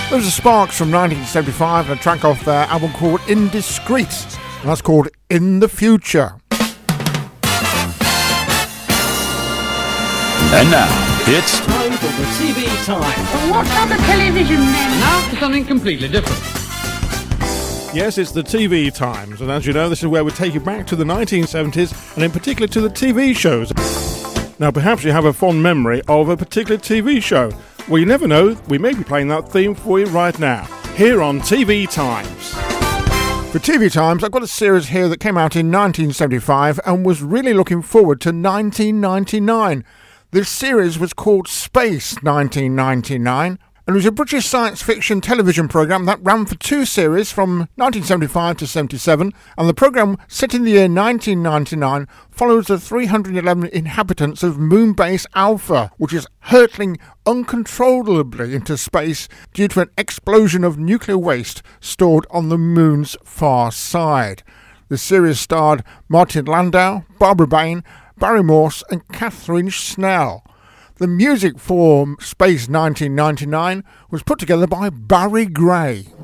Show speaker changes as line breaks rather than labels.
Those are Sparks from 1975 and a track off their album called Indiscreet, and that's called In the Future.
And now, it's
time for the TV Time.
What other television then?
Now for something completely different.
Yes, it's the TV Times, and as you know, this is where we take you back to the 1970s, and in particular to the TV shows. Now, perhaps you have a fond memory of a particular TV show. Well, you never know, we may be playing that theme for you right now, here on TV Times.
For TV Times, I've got a series here that came out in 1975 and was really looking forward to 1999. This series was called Space 1999, and it was a British science fiction television programme that ran for two series from 1975 to 77, and the programme, set in the year 1999, follows the 311 inhabitants of Moonbase Alpha, which is hurtling uncontrollably into space due to an explosion of nuclear waste stored on the moon's far side. The series starred Martin Landau, Barbara Bain, Barry Morse and Catherine Snell. The music for Space 1999 was put together by Barry Gray.